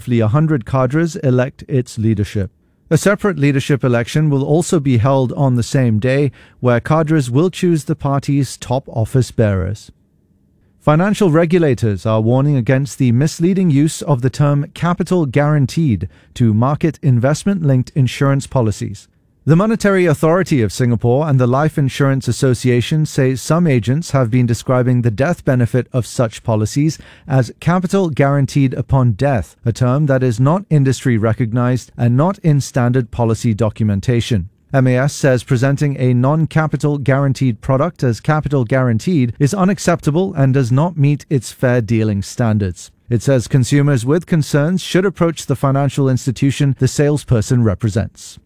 roughly 100 cadres elect its leadership. A separate leadership election will also be held on the same day, where cadres will choose the party's top office bearers. Financial regulators are warning against the misleading use of the term capital guaranteed to market investment-linked insurance policies. The Monetary Authority of Singapore and the Life Insurance Association say some agents have been describing the death benefit of such policies as capital guaranteed upon death, a term that is not industry recognized and not in standard policy documentation. MAS says presenting a non-capital guaranteed product as capital guaranteed is unacceptable and does not meet its fair dealing standards. It says consumers with concerns should approach the financial institution the salesperson represents.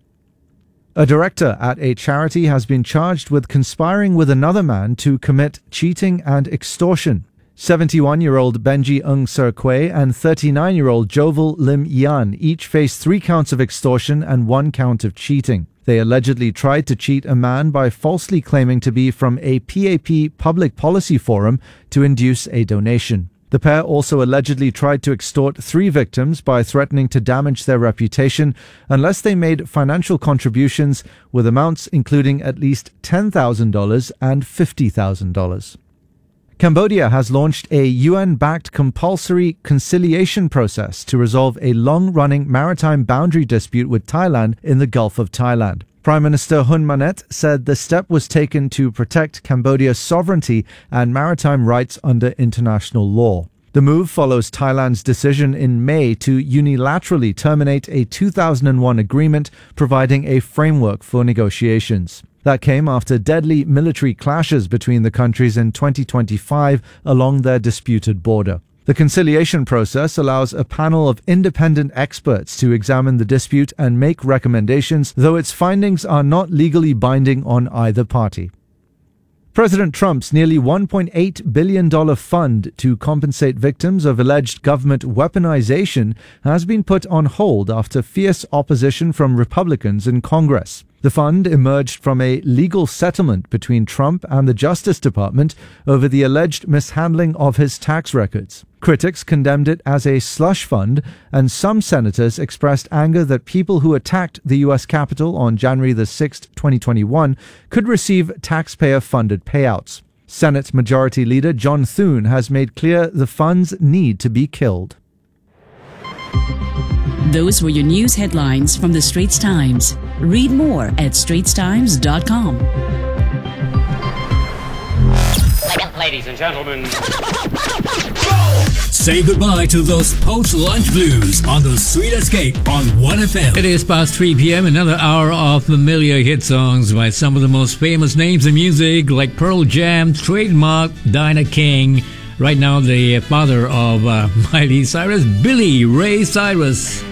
A director at a charity has been charged with conspiring with another man to commit cheating and extortion. 71-year-old Benji Ng Ser Kway and 39-year-old Jovel Lim Yan each face 3 counts of extortion and 1 count of cheating. They allegedly tried to cheat a man by falsely claiming to be from a PAP public policy forum to induce a donation. The pair also allegedly tried to extort 3 victims by threatening to damage their reputation unless they made financial contributions, with amounts including at least $10,000 and $50,000. Cambodia has launched a UN-backed compulsory conciliation process to resolve a long-running maritime boundary dispute with Thailand in the Gulf of Thailand. Prime Minister Hun Manet said the step was taken to protect Cambodia's sovereignty and maritime rights under international law. The move follows Thailand's decision in May to unilaterally terminate a 2001 agreement providing a framework for negotiations. That came after deadly military clashes between the countries in 2025 along their disputed border. The conciliation process allows a panel of independent experts to examine the dispute and make recommendations, though its findings are not legally binding on either party. President Trump's nearly $1.8 billion fund to compensate victims of alleged government weaponization has been put on hold after fierce opposition from Republicans in Congress. The fund emerged from a legal settlement between Trump and the Justice Department over the alleged mishandling of his tax records. Critics condemned it as a slush fund, and some senators expressed anger that people who attacked the U.S. Capitol on January 6, 2021 could receive taxpayer-funded payouts. Senate Majority Leader John Thune has made clear the funds need to be killed. Those were your news headlines from the Straits Times. Read more at straitstimes.com. Ladies and gentlemen, say goodbye to those post-lunch blues on the Sweet Escape on 1FM. It is past 3 p.m., another hour of familiar hit songs by some of the most famous names in music like Pearl Jam, Trademark, Dinah King. Right now, the father of Miley Cyrus, Billy Ray Cyrus.